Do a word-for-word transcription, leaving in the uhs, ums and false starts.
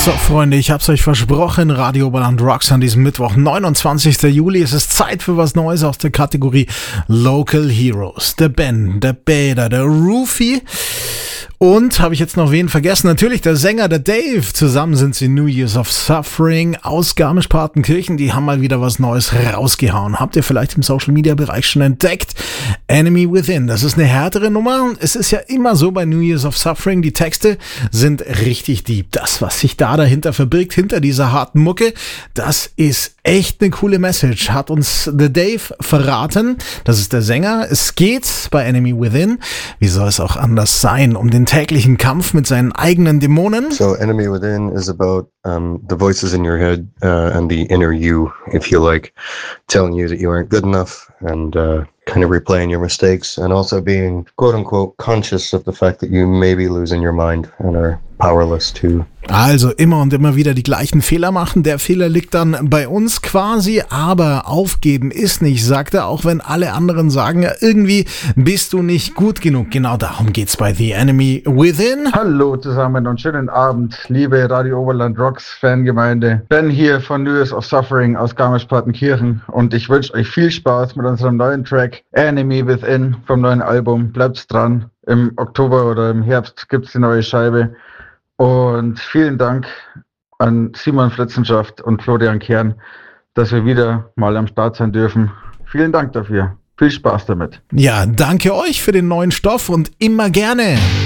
So, Freunde, ich hab's euch versprochen, Radio Oberland Rocks an diesem Mittwoch, neunundzwanzigsten Juli. Es ist Zeit für was Neues aus der Kategorie Local Heroes. Der Ben, der Bäder, der Roofy und, habe ich jetzt noch wen vergessen, natürlich der Sänger, der Dave. Zusammen sind sie New Years of Suffering aus Garmisch-Partenkirchen. Die haben mal wieder was Neues rausgehauen. Habt ihr vielleicht im Social-Media-Bereich schon entdeckt? Enemy Within, das ist eine härtere Nummer. Es ist ja immer so bei New Years of Suffering, die Texte sind richtig deep. Das, was sich da dahinter verbirgt, hinter dieser harten Mucke, das ist echt eine coole Message. Hat uns The Dave verraten. Das ist der Sänger. Es geht bei Enemy Within, wie soll es auch anders sein, um den täglichen Kampf mit seinen eigenen Dämonen. So Enemy Within is about um, the voices in your head uh, and the inner you, if you like, telling you that you aren't good enough and uh, kind of replaying your mistakes and also being quote-unquote conscious of the fact that you may be losing your mind and are powerless to. Also immer und immer wieder die gleichen Fehler machen. Der Fehler liegt dann bei uns quasi, aber aufgeben ist nicht, sagt er, auch wenn alle anderen sagen, ja, irgendwie bist du nicht gut genug. Genau darum geht's bei The Enemy Within. Hallo zusammen und schönen Abend, liebe Radio Oberland Rocks Fangemeinde. Ben hier von New Years of Suffering aus Garmisch-Partenkirchen und ich wünsche euch viel Spaß mit unserem neuen Track Enemy Within vom neuen Album. Bleibt dran, im Oktober oder im Herbst gibt's die neue Scheibe. Und vielen Dank an Simon Fritzenschaft und Florian Kern, dass wir wieder mal am Start sein dürfen. Vielen Dank dafür. Viel Spaß damit. Ja, danke euch für den neuen Stoff und immer gerne.